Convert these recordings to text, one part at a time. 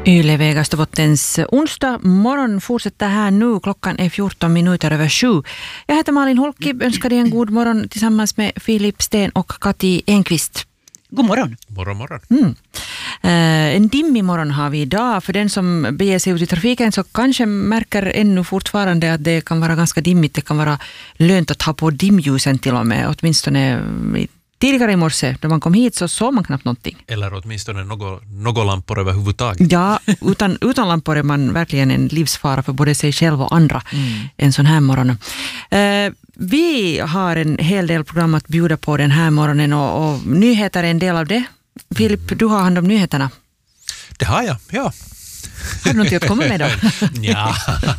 Yle Västerbottens onsdag morgon fortsätter här nu. Klockan är 7:14. Jag heter Malin Holki, önskar dig en god morgon tillsammans med Filip Sten och Kati Enqvist. God morgon. Morgon. En dimmig morgon har vi idag. För den som beger sig ut i trafiken så kanske märker ännu fortfarande att det kan vara ganska dimmigt. Det kan vara lönt att ha på dimljusen till och med. Åtminstone tidigare i morse då man kom hit så såg man knappt någonting. Eller åtminstone några lampor överhuvudtaget. Ja, utan lampor är man verkligen en livsfara för både sig själv och andra en sån här morgon. Vi har en hel del program att bjuda på den här morgonen och nyheter är en del av det. Filip, du har hand om nyheterna. Det har jag, ja. Har du något att komma med då? Ja.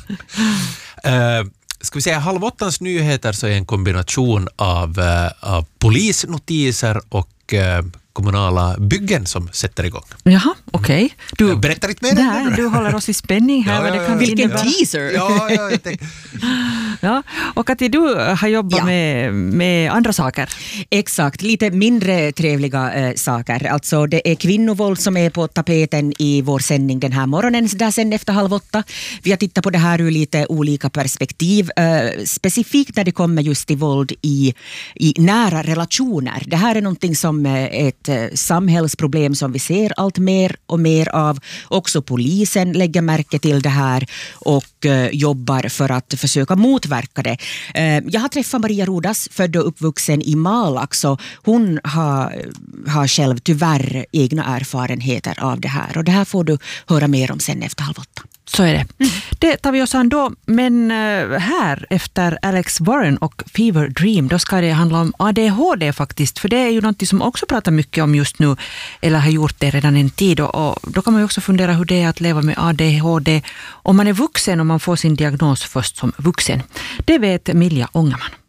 Ska vi säga 7:30 nyheter så är en kombination av polisnotiser och kommunala byggen som sätter igång. Jaha, okej. Du berättar inte mer. Nej, du håller oss i spänning här. Ja, vilken teaser! Ja, jag tänkte. Ja, och att du har jobbat med andra saker. Exakt, lite mindre trevliga saker. Alltså det är kvinnovåld som är på tapeten i vår sändning den här morgonen, där sen efter 7:30. Vi har tittat på det här ur lite olika perspektiv. Specifikt när det kommer just till våld i nära relationer. Det här är någonting som är ett samhällsproblem som vi ser allt mer och mer av. Också polisen lägger märke till det här och jobbar för att försöka motverka det. Jag har träffat Maria Rodas, född och uppvuxen i Malax, och hon har själv tyvärr egna erfarenheter av det här. Och det här får du höra mer om sen efter 7:30. Så är det. Det tar vi oss an då. Men här efter Alex Warren och Fever Dream, då ska det handla om ADHD faktiskt. För det är ju något som också pratar mycket om just nu, eller har gjort det redan en tid. Och då kan man ju också fundera hur det är att leva med ADHD om man är vuxen och man får sin diagnos först som vuxen. Det vet Milja Ångerman.